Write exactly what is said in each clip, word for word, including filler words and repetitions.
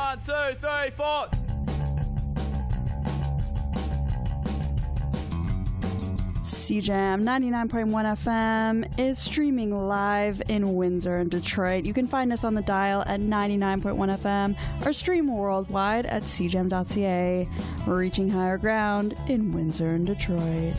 One, two, three, four. C Jam ninety-nine point one F M is streaming live in Windsor and Detroit. You can find us on the dial at ninety-nine point one F M or stream worldwide at c jam dot c a. We're reaching higher ground in Windsor and Detroit.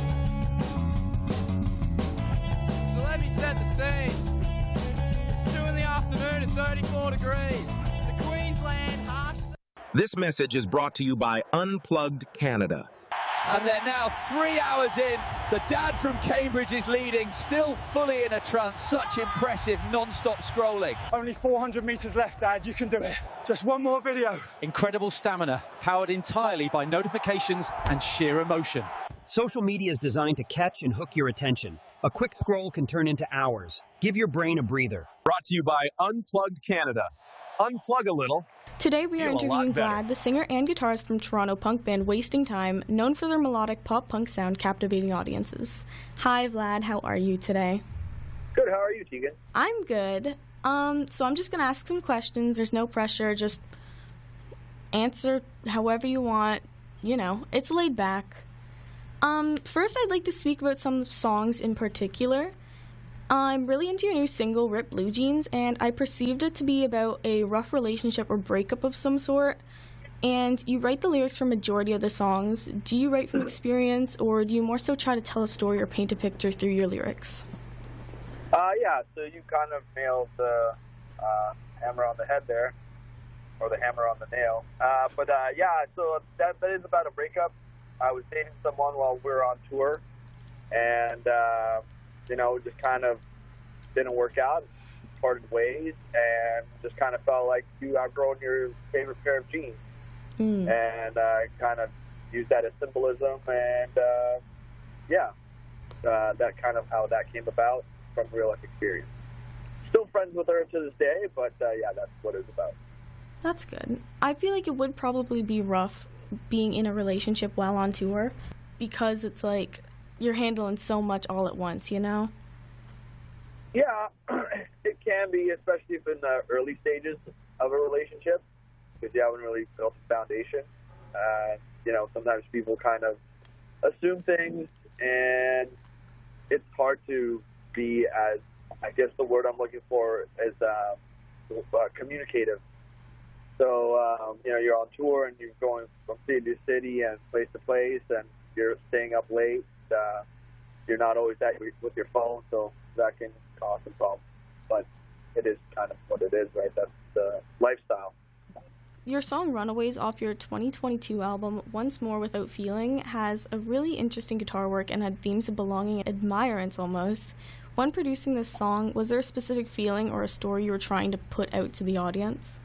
So let me set the scene. It's two in the afternoon and thirty-four degrees. The Queensland harsh... This message is brought to you by Unplugged Canada. And they're now three hours in. The dad from Cambridge is leading, still fully in a trance. Such impressive non-stop scrolling. Only four hundred metres left, Dad. You can do it. Just one more video. Incredible stamina, powered entirely by notifications and sheer emotion. Social media is designed to catch and hook your attention. A quick scroll can turn into hours. Give your brain a breather. Brought to you by Unplugged Canada. Unplug a little. Today we are interviewing Vlad, the singer and guitarist from Toronto punk band Wasting Time, known for their melodic pop-punk sound captivating audiences. Hi Vlad, how are you today? Good, how are you, Tegan? I'm good. Um, so I'm just going to ask some questions. There's no pressure, just answer however you want. You know, it's laid back. Um, first I'd like to speak about some songs in particular. I'm really into your new single, Rip Blue Jeans, and I perceived it to be about a rough relationship or breakup of some sort. And you write the lyrics for majority of the songs. Do you write from experience, or do you more so try to tell a story or paint a picture through your lyrics? Uh, yeah, so you kind of nailed the uh, hammer on the head there, or the hammer on the nail. Uh, but uh, yeah, so that, that is about a breakup. I was dating someone while we were on tour, and... Uh, you know, just kind of didn't work out, parted ways, and just kind of felt like you outgrown your favorite pair of jeans. Mm. And uh, kind of used that as symbolism, and uh, yeah, uh, that kind of how that came about from real life experience. Still friends with her to this day, but uh, yeah, that's what it's about. That's good. I feel like it would probably be rough being in a relationship while on tour, because it's like, you're handling so much all at once, you know? Yeah, it can be, especially if in the early stages of a relationship, because you haven't really built a foundation. Uh, you know, sometimes people kind of assume things, and it's hard to be as, I guess the word I'm looking for is uh, uh, communicative. So, um, you know, you're on tour, and you're going from city to city and place to place, and you're staying up late. Uh, you're not always at your, with your phone, so that can cause some problems. But it is kind of what it is, right? That's the lifestyle. Your song Runaways off your twenty twenty-two album, Once More Without Feeling, has a really interesting guitar work and had themes of belonging and admirance almost. When producing this song, was there a specific feeling or a story you were trying to put out to the audience?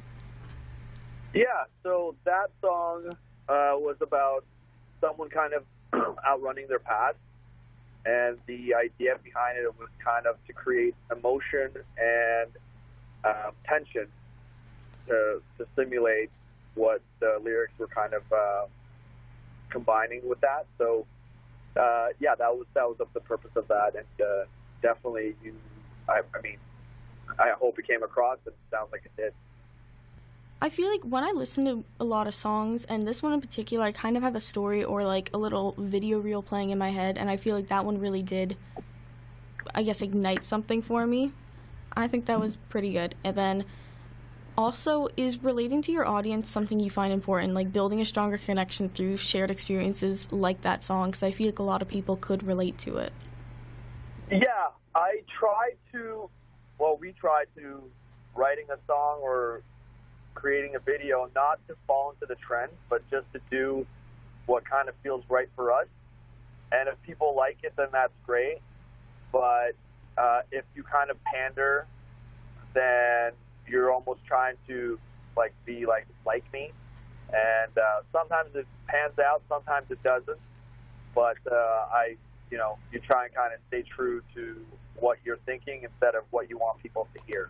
Yeah, so that song uh, was about someone kind of outrunning their past, and the idea behind it was kind of to create emotion and uh, tension to, to simulate what the lyrics were kind of uh, combining with that. So uh, yeah, that was that was the purpose of that, and uh, definitely, you, I, I mean, I hope it came across, and it sounds like it did. I feel like when I listen to a lot of songs, and this one in particular, I kind of have a story or like a little video reel playing in my head, and I feel like that one really did, I guess, ignite something for me. I think that was pretty good. And then also, is relating to your audience something you find important, like building a stronger connection through shared experiences like that song? Because I feel like a lot of people could relate to it. Yeah, I try to, well, we try to, writing a song or creating a video, not to fall into the trend, but just to do what kind of feels right for us. And if people like it, then that's great. But uh, if you kind of pander, then you're almost trying to like be like like me. And uh, sometimes it pans out, sometimes it doesn't. But uh, I, you know, you try and kind of stay true to what you're thinking instead of what you want people to hear.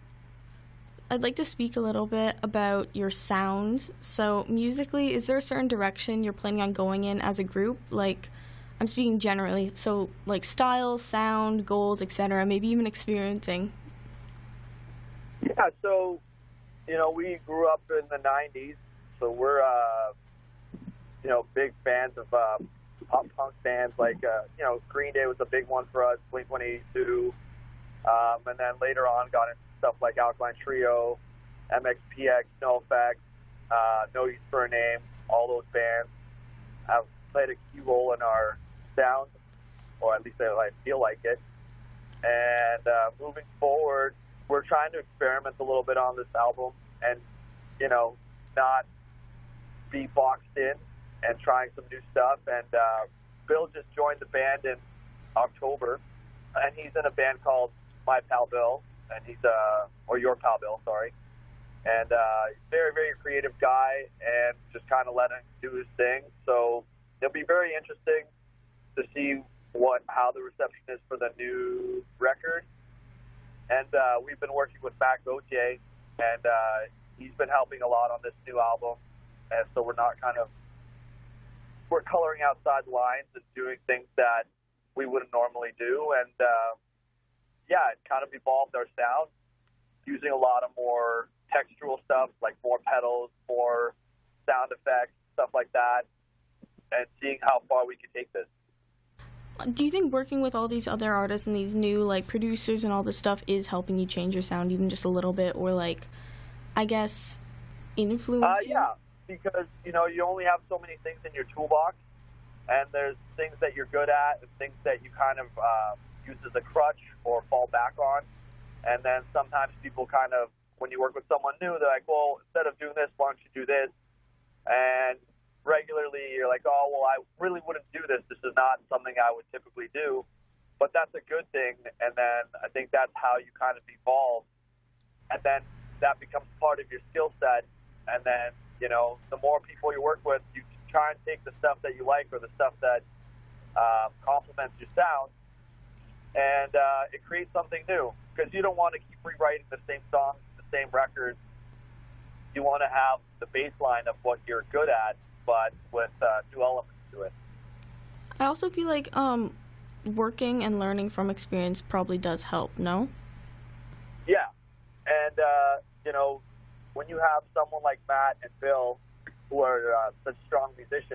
I'd like to speak a little bit about your sound. So musically, is there a certain direction you're planning on going in as a group? Like, I'm speaking generally, so like style, sound, goals, et cetera, maybe even experiencing. Yeah, so you know, we grew up in the nineties, so we're, uh, you know, big fans of uh, pop punk bands like, uh, you know, Green Day was a big one for us, Blink one eighty-two, um, and then later on got into stuff like Alkaline Trio, M X P X, NoFX, uh, No Use for a Name. All those bands have played a key role in our sound, or at least I feel like it. And uh, moving forward, we're trying to experiment a little bit on this album and, you know, not be boxed in and trying some new stuff. And uh, Bill just joined the band in October, and he's in a band called My Pal Bill, and he's, uh, or Your Pal Bill, sorry. And uh, very, very creative guy, and just kind of let him do his thing. So it'll be very interesting to see what how the reception is for the new record. And uh, we've been working with Matt Gauthier, and uh, he's been helping a lot on this new album. And so we're not kind of, we're coloring outside the lines and doing things that we wouldn't normally do. And uh, yeah, it kind of evolved our sound, using a lot of more textural stuff, like more pedals, more sound effects, stuff like that, and seeing how far we can take this. Do you think working with all these other artists and these new like producers and all this stuff is helping you change your sound even just a little bit, or like, I guess, influence uh, you? Yeah, because, you know, you only have so many things in your toolbox, and there's things that you're good at and things that you kind of uh, use as a crutch or fall back on. And then sometimes people kind of, when you work with someone new, they're like, well, instead of doing this, why don't you do this? And regularly you're like, oh, well, I really wouldn't do this. This is not something I would typically do. But that's a good thing. And then I think that's how you kind of evolve. And then that becomes part of your skill set. And then, you know, the more people you work with, you try and take the stuff that you like or the stuff that uh, complements your sound, and uh, it creates something new. Because you don't want to keep rewriting the same songs, the same records. You want to have the baseline of what you're good at, but with uh, new elements to it. I also feel like um, working and learning from experience probably does help, no? Yeah. And, uh, you know, when you have someone like Matt and Bill, who are uh, such strong musicians,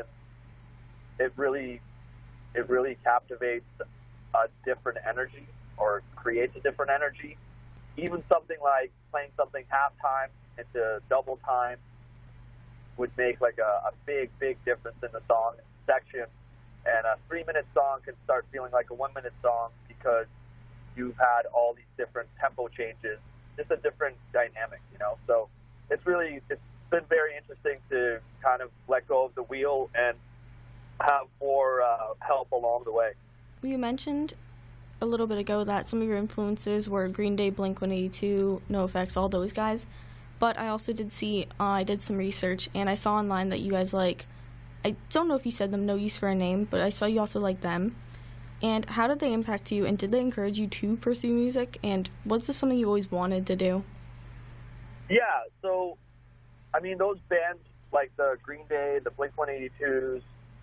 it really, it really captivates a different energy, or creates a different energy. Even something like playing something halftime into double time would make like a, a big, big difference in the song section. And a three-minute song can start feeling like a one-minute song because you've had all these different tempo changes. Just a different dynamic, you know. So it's really, it's been very interesting to kind of let go of the wheel and have more uh, help along the way. You mentioned a little bit ago that some of your influences were Green Day, Blink one eighty-two, NoFX, all those guys. But I also did see, uh, I did some research, and I saw online that you guys like, I don't know if you said them, No Use for a Name, but I saw you also like them. And how did they impact you, and did they encourage you to pursue music? And was this something you always wanted to do? Yeah, so, I mean, those bands like the Green Day, the Blink one eighty-twos,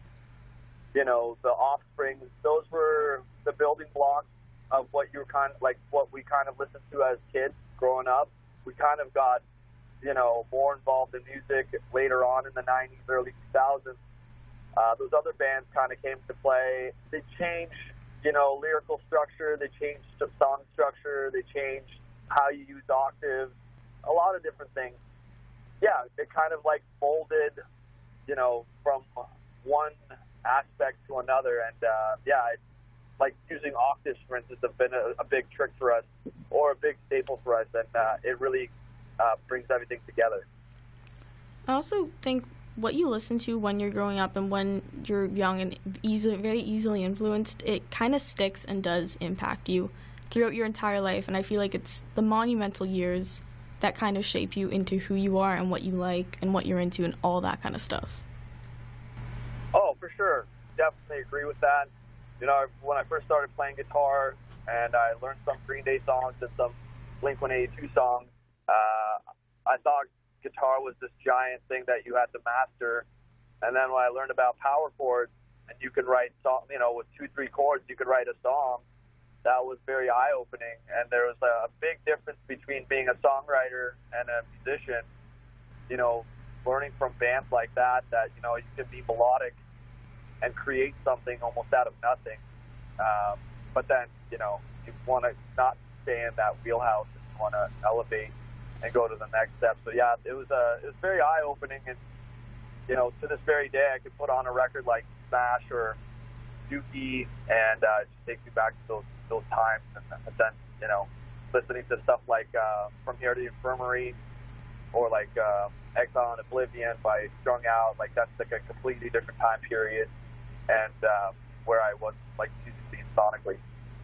you know, the Offspring, those were the building blocks of what you were kind of, like what we kind of listened to as kids growing up. We kind of got, you know, more involved in music later on in the nineties, early two thousands. Uh, those other bands kind of came to play. They changed, you know, lyrical structure. They changed song structure. They changed how you use octaves. A lot of different things. Yeah, it kind of like molded, you know, from one aspect to another. And uh, yeah, it's like using octaves, for instance, have been a, a big trick for us, or a big staple for us, and uh, it really uh, brings everything together. I also think what you listen to when you're growing up and when you're young and easily, very easily influenced, it kind of sticks and does impact you throughout your entire life. And I feel like it's the monumental years that kind of shape you into who you are and what you like and what you're into and all that kind of stuff. Oh, for sure. Definitely agree with that. You know, when I first started playing guitar and I learned some Green Day songs and some Blink one eighty-two songs, uh, I thought guitar was this giant thing that you had to master. And then when I learned about power chords, and you could write song, you know, with two, three chords, you could write a song. that was very eye-opening, and there was a big difference between being a songwriter and a musician. You know, learning from bands like that, that, you know, you can be melodic and create something almost out of nothing. Um, but then, you know, you want to not stay in that wheelhouse, and you want to elevate and go to the next step. So yeah, it was uh, it was very eye-opening, and you know, to this very day, I could put on a record like Smash or Dookie, and uh, it just takes me back to those those times. And then, you know, listening to stuff like uh, From Here to the Infirmary, or like uh, Exile and Oblivion by Strung Out, like that's like a completely different time period, and uh, where I was like musically and sonically.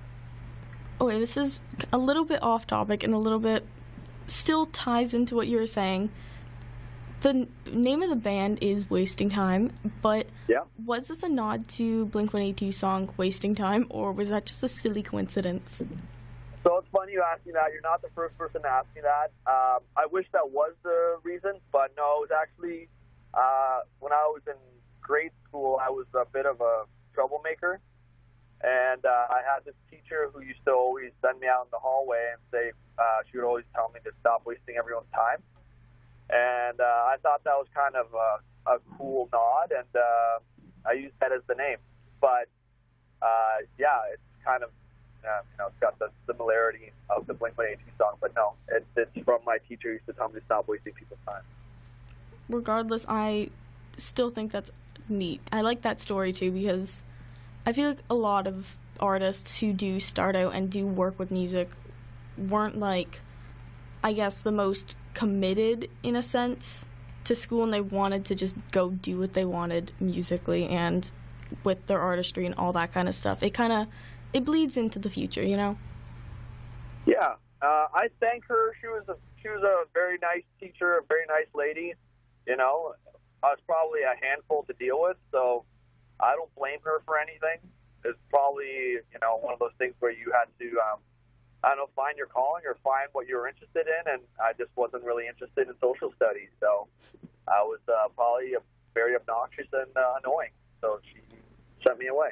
Okay, this is a little bit off topic and a little bit still ties into what you were saying. The n- name of the band is Wasting Time, but yeah. was this a nod to Blink one eighty-two's song Wasting Time, or was that just a silly coincidence? So it's funny you asked me that. You're not the first person to ask me that. Um, I wish that was the reason, but no, it was actually, uh, when I was in grade school, I was a bit of a troublemaker. And uh, I had this teacher who used to always send me out in the hallway and say, uh, she would always tell me to stop wasting everyone's time. And uh, I thought that was kind of a, a cool nod, and uh, I used that as the name. But, uh, yeah, it's kind of, uh, you know, it's got the similarity of the Blink one eighty-two song, but no, it, it's from my teacher who used to tell me to stop wasting people's time. Regardless, I still think that's neat. I like that story, too, because I feel like a lot of artists who do start out and do work with music weren't, like, I guess, the most committed, in a sense, to school, and they wanted to just go do what they wanted musically and with their artistry and all that kind of stuff. It kind of, it bleeds into the future, you know? Yeah. Uh, I thank her. She was a she was a very nice teacher, a very nice lady. You know, I was probably a handful to deal with, so I don't blame her for anything. It's probably, you know, one of those things where you had to, um, I don't know, find your calling or find what you were interested in, and I just wasn't really interested in social studies, so I was uh, probably a, very obnoxious and uh, annoying, so she sent me away.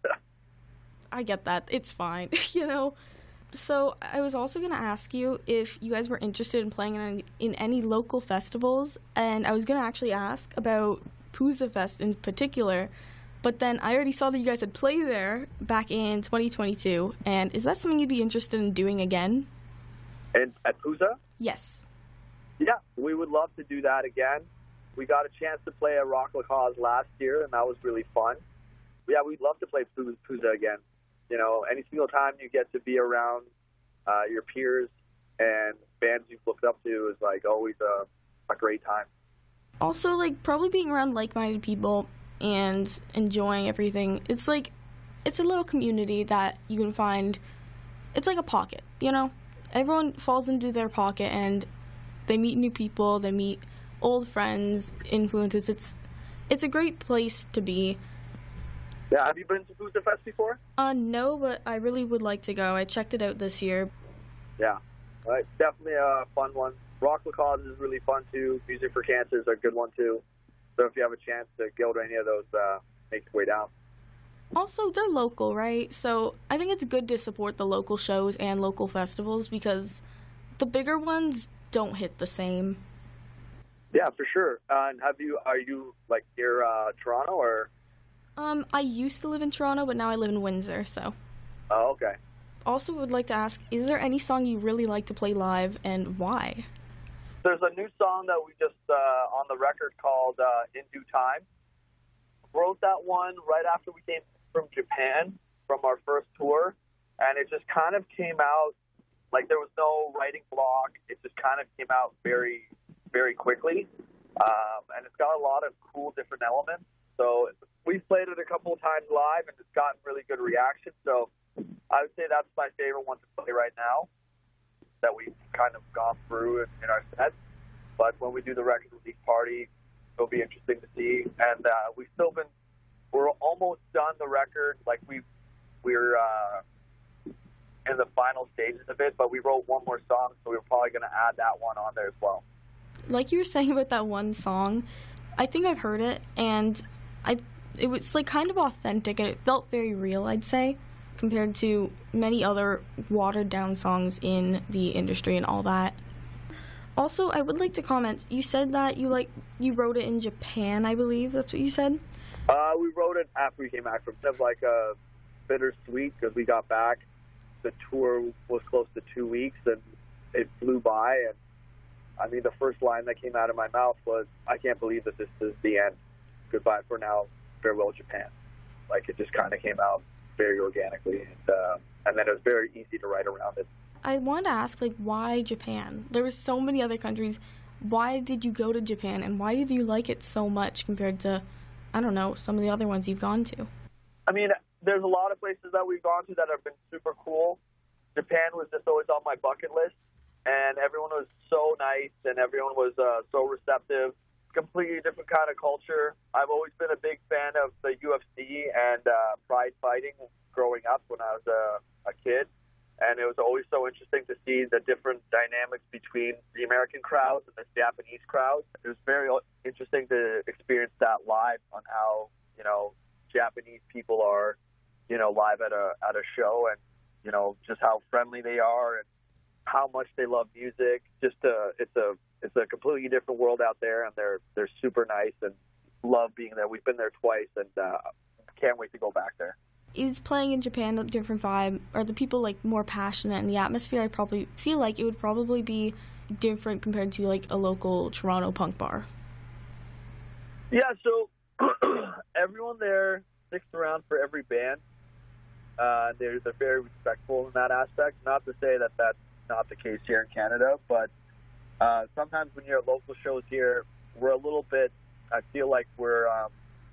I get that. It's fine, you know? So I was also going to ask you if you guys were interested in playing in any, in any local festivals, and I was going to actually ask about Pouzza Fest in particular, but then I already saw that you guys had played there back in twenty twenty-two, and is that something you'd be interested in doing again? And at Pouzza? Yes. Yeah, we would love to do that again. We got a chance to play at Rock La Cause last year, and that was really fun. Yeah, we'd love to play Pouzza again. You know, any single time you get to be around uh, your peers and bands you've looked up to is, like, always a, a great time. Also, like, probably being around like-minded people and enjoying everything. It's like, it's a little community that you can find. It's like a pocket, you know? Everyone falls into their pocket and they meet new people, they meet old friends, influences. It's it's a great place to be. Yeah, have you been to Pouzza Fest before? Uh, no, but I really would like to go. I checked it out this year. Yeah, well, it's definitely a fun one. Rock La Cause is really fun, too. Music for Cancer is a good one, too. So if you have a chance to go to any of those, uh, make your way down. Also, they're local, right? So I think it's good to support the local shows and local festivals because the bigger ones don't hit the same. Yeah, for sure. Uh, and have you, are you, like, near uh, Toronto, or? Um, I used to live in Toronto, but now I live in Windsor, so. Oh, okay. Also would like to ask, is there any song you really like to play live, and why? There's a new song that we just, uh, on the record called uh, In Due Time. Wrote that one right after we came from Japan, from our first tour, and it just kind of came out, like there was no writing block. It just kind of came out very, very quickly, um, and it's got a lot of cool different elements. So we've played it a couple of times live, and it's gotten really good reaction. So I would say that's my favorite one to play right now that we've kind of gone through in, in our set. But when we do the record release party, it'll be interesting to see. And uh, we've still been, we're almost done the record. Like we, we're uh, in the final stages of it, but we wrote one more song, so we're probably going to add that one on there as well. Like you were saying about that one song, I think I've heard it, and I it was like kind of authentic, and it felt very real, I'd say. compared to many other watered-down songs in the industry and all that. Also, I would like to comment, you said that you like you wrote it in Japan, I believe. That's what you said? Uh, we wrote it after we came back from kind of like a bittersweet because we got back. The tour was close to two weeks, and it flew by. And I mean, the first line that came out of my mouth was, "I can't believe that this is the end. Goodbye for now. Farewell, Japan." Like, it just kind of came out very organically, and uh, and then it was very easy to write around it. I wanted to ask, like, why Japan? There were so many other countries. Why did you go to Japan, and why did you like it so much compared to, I don't know, some of the other ones you've gone to? I mean, there's a lot of places that we've gone to that have been super cool. Japan was just always on my bucket list, and everyone was so nice, and everyone was uh, so receptive. Completely different kind of culture. I've always been a big fan of the U F C and uh, prize fighting growing up when I was a, a kid, and it was always so interesting to see the different dynamics between the American crowd and the Japanese crowd. It was very interesting to experience that live on how, you know, Japanese people are, you know, live at a at a show, and, you know, just how friendly they are and how much they love music. Just a, it's a it's a completely different world out there, and they're they're super nice and love being there. We've been there twice, and uh, can't wait to go back there. Is playing in Japan a different vibe? Are the people, like, more passionate in the atmosphere? I probably feel like it would probably be different compared to, like, a local Toronto punk bar. Yeah, so everyone there sticks around for every band. Uh, they're, they're very respectful in that aspect. Not to say that that's not the case here in Canada, but uh, sometimes when you're at local shows here, we're a little bit, I feel like we're um,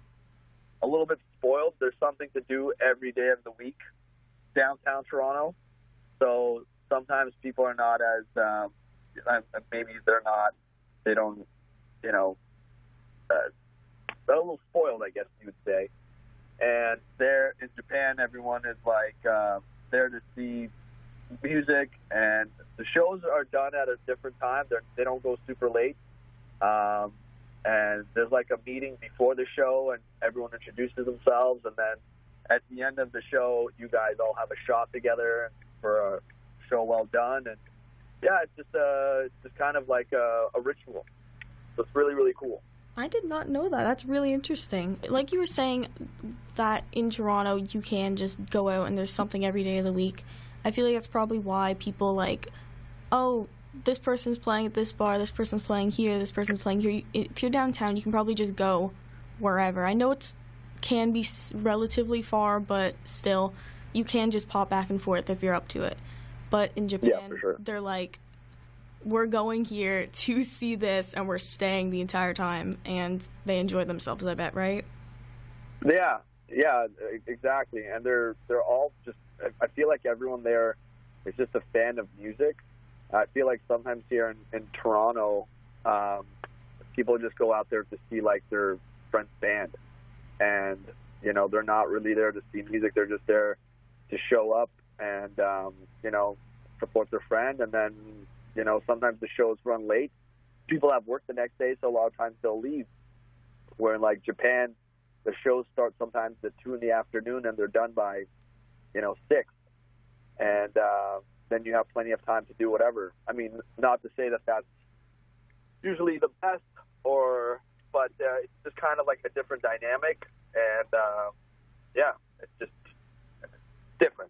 a little bit spoiled. There's something to do every day of the week downtown Toronto. So sometimes people are not as, um, maybe they're not, they don't, you know, uh, they're a little spoiled, I guess you would say. And there in Japan, everyone is like uh, there to see music, and the shows are done at a different time. They're, they don't go super late. Um, and there's like a meeting before the show, and everyone introduces themselves, and then at the end of the show, you guys all have a shot together for a show well done. And yeah, it's just uh, it's just kind of like a, a ritual. So it's really, really cool. I did not know that. That's really interesting. Like you were saying that in Toronto you can just go out and there's something every day of the week. I feel like that's probably why people like, oh, this person's playing at this bar, this person's playing here, this person's playing here. If you're downtown, you can probably just go wherever. I know it can be relatively far, but still, you can just pop back and forth if you're up to it. But in Japan, yeah, for sure. They're like, we're going here to see this, and we're staying the entire time, and they enjoy themselves, I bet, right? Yeah, yeah, exactly. And they're they're all just, I feel like everyone there is just a fan of music. I feel like sometimes here in, in Toronto, um, people just go out there to see, like, their friend's band. And, you know, they're not really there to see music. They're just there to show up and, um, you know, support their friend. And then, you know, sometimes the shows run late. People have work the next day, so a lot of times they'll leave. Where in, like, Japan, the shows start sometimes at two in the afternoon, and they're done by, you know, six. And uh, then you have plenty of time to do whatever. I mean, not to say that that's usually the best, or, but uh, it's just kind of like a different dynamic. And, uh, yeah, it's just different.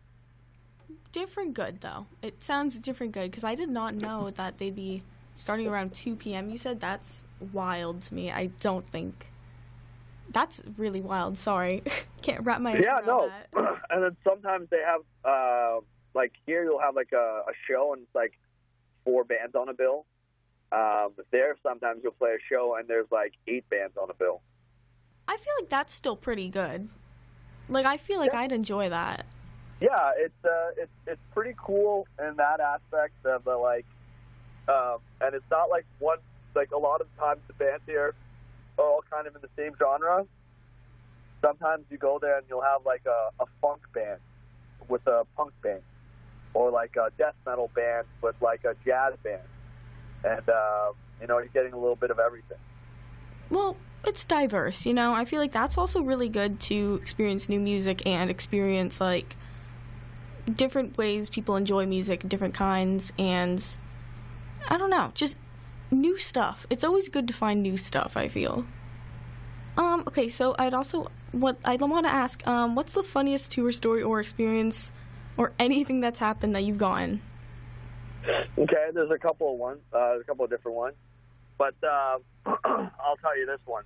Different good, though. It sounds different good, because I did not know that they'd be starting around two p.m. You said that's wild to me. I don't think... That's really wild. Sorry. Can't wrap my head yeah, around no. that. And then sometimes they have, uh, like here you'll have like a, a show and it's like four bands on a bill. Um, there sometimes you'll play a show and there's like eight bands on a bill. I feel like that's still pretty good. Like, I feel like yeah. I'd enjoy that. Yeah, it's uh, it's it's pretty cool in that aspect of the, like, um, and it's not like one, like a lot of times the bands here are all kind of in the same genre. Sometimes you go there and you'll have like a, a funk band with a punk band, or like a death metal band with like a jazz band, and uh, you know, you're getting a little bit of everything. well, it's diverse, you know? I feel like that's also really good to experience new music and experience, like, different ways people enjoy music, different kinds, and I don't know, just new stuff. It's always good to find new stuff, I feel. Um, okay, so I'd also, what I want to ask, um, what's the funniest tour story or experience or anything that's happened that you've gotten? Okay, there's a couple of ones, uh, a couple of different ones, but uh, I'll tell you this one.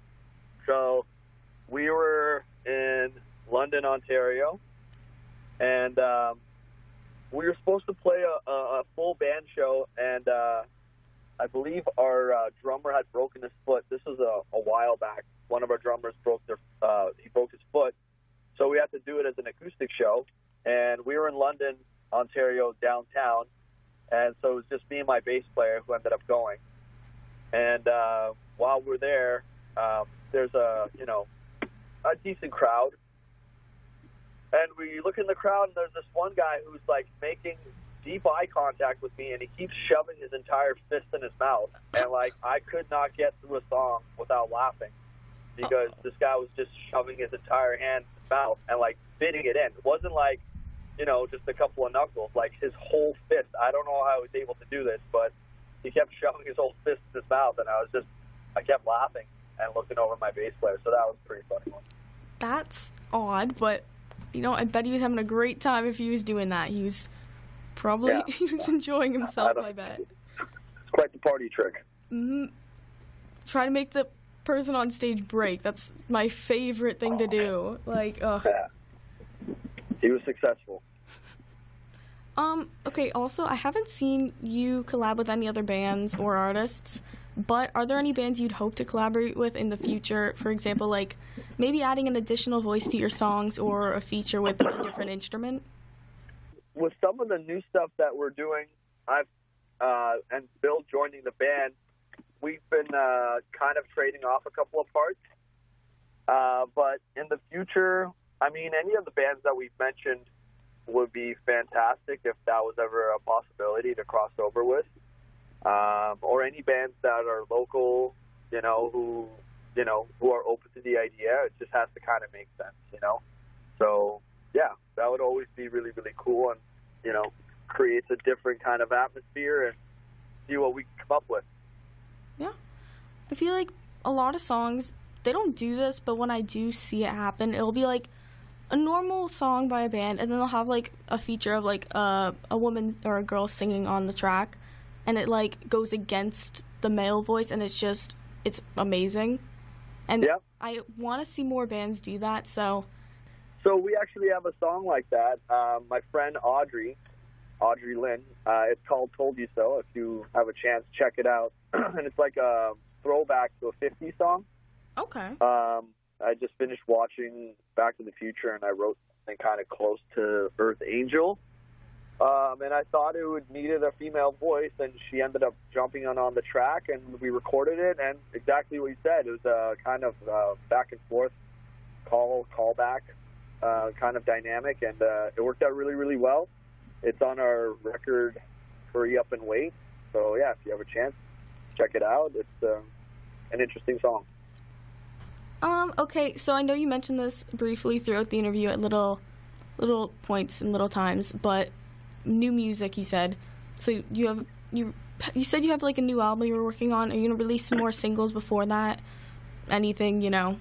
So we were in London, Ontario, and um, we were supposed to play a, a, a full band show, and uh, I believe our uh, drummer had broken his foot. This was a, a while back. One of our drummers broke their, uh, he broke his foot, so we had to do it as an acoustic show, and we were in London, Ontario, downtown, and so it was just me and my bass player who ended up going. And uh, while we're there, um, there's a, you know, a decent crowd. And we look in the crowd, and there's this one guy who's, like, making deep eye contact with me, and he keeps shoving his entire fist in his mouth. And, like, I could not get through a song without laughing because this guy was just shoving his entire hand in his mouth and, like, fitting it in. It wasn't like, you know, just a couple of knuckles, like his whole fist. I don't know how he was able to do this, but he kept shoving his whole fist in his mouth, and I was just, I kept laughing and looking over my bass player, so that was a pretty funny one. That's odd, but, you know, I bet he was having a great time if he was doing that. He was probably, yeah. he was enjoying himself, I, I bet. It's quite the party trick. Mm-hmm. Try to make the person on stage break. That's my favorite thing oh, to do. Man. Like, ugh. Yeah. He was successful. Um, okay, also, I haven't seen you collab with any other bands or artists, but are there any bands you'd hope to collaborate with in the future? For example, like, maybe adding an additional voice to your songs or a feature with a different instrument? With some of the new stuff that we're doing, I've, uh, and Bill joining the band, we've been, uh, kind of trading off a couple of parts. Uh, but in the future, I mean, any of the bands that we've mentioned would be fantastic if that was ever a possibility to cross over with. Um, or any bands that are local, you know, who, you know, who are open to the idea. It just has to kind of make sense, you know. So, yeah, that would always be really, really cool and, you know, creates a different kind of atmosphere and see what we can come up with. Yeah. I feel like a lot of songs, they don't do this, but when I do see it happen, it'll be like a normal song by a band, and then they'll have, like, a feature of, like, uh, a woman or a girl singing on the track, and it, like, goes against the male voice, and it's just, it's amazing. And yeah. I want to see more bands do that, so... So we actually have a song like that. Um, my friend Audrey, Audrey Lynn, uh, it's called Told You So. If you have a chance, check it out. And it's like a throwback to a fifties song. Okay. Um, I just finished watching Back to the Future, and I wrote something kind of close to Earth Angel. Um, and I thought it would needed a female voice, and she ended up jumping on, on the track, and we recorded it, and exactly what you said. It was a kind of uh, back and forth call, call back uh, kind of dynamic, and uh, it worked out really, really well. It's on our record, Hurry Up and Wait. So, yeah, if you have a chance, check it out. It's uh, an interesting song. Um, okay, so I know you mentioned this briefly throughout the interview at little little points and little times, but new music, you said. So you have you you said you have like a new album you were working on. Are you gonna release some more singles before that? Anything, you know?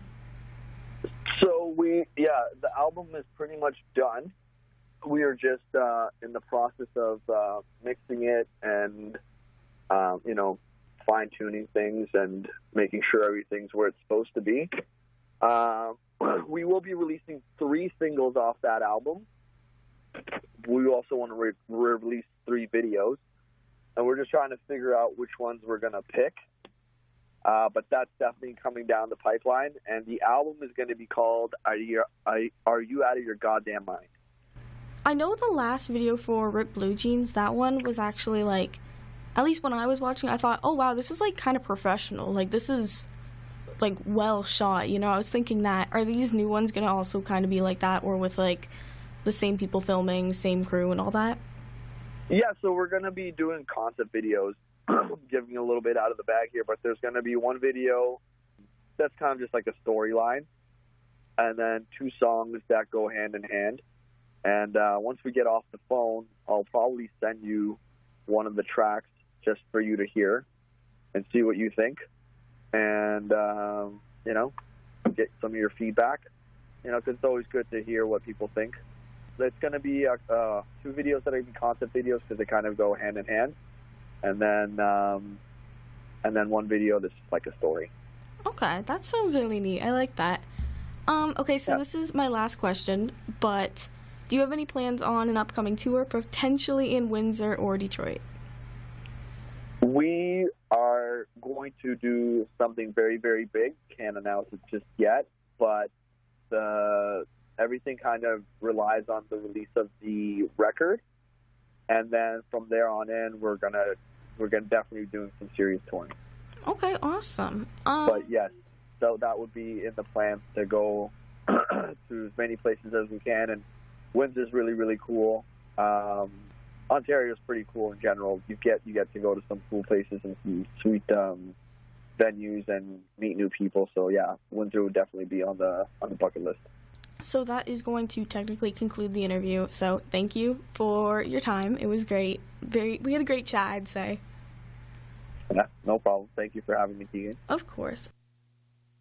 So we yeah, the album is pretty much done. We are just uh, in the process of uh, mixing it and um, you know, fine-tuning things and making sure everything's where it's supposed to be. Uh, we will be releasing three singles off that album. We also want to re- release three videos, and we're just trying to figure out which ones we're going to pick. Uh, but that's definitely coming down the pipeline, and the album is going to be called Are You, Are You Out of Your Goddamn Mind? I know the last video for Ripped Blue Jeans, that one was actually like, at least when I was watching, I thought, oh, wow, this is, like, kind of professional. Like, this is, like, well shot, you know? I was thinking that. Are these new ones going to also kind of be like that, or with, like, the same people filming, same crew and all that? Yeah, so we're going to be doing concept videos, giving a little bit out of the bag here, but there's going to be one video that's kind of just like a storyline, and then two songs that go hand in hand. And uh, once we get off the phone, I'll probably send you one of the tracks just for you to hear and see what you think, and um, you know, get some of your feedback. You know, because it's always good to hear what people think. It's going to be uh, uh, two videos that are going to be concept videos because they kind of go hand in hand, and then um, and then one video that's like a story. Okay, that sounds really neat. I like that. Um, okay, so Yeah. this is my last question, but do you have any plans on an upcoming tour, potentially in Windsor or Detroit? We are going to do something very, very big. Can't announce it just yet, but the everything kind of relies on the release of the record, and then from there on in, we're gonna we're gonna definitely be doing some serious touring. Okay, awesome. Um, But yes, so that would be in the plans to go to as many places as we can, and Windsor's really, really cool. Um, Ontario's pretty cool in general. You get you get to go to some cool places and some sweet um, venues and meet new people. So yeah, Windsor would definitely be on the on the bucket list. So that is going to technically conclude the interview. So thank you for your time. It was great. Very, we had a great chat, I'd say. Yeah, no problem. Thank you for having me, Keegan. Of course.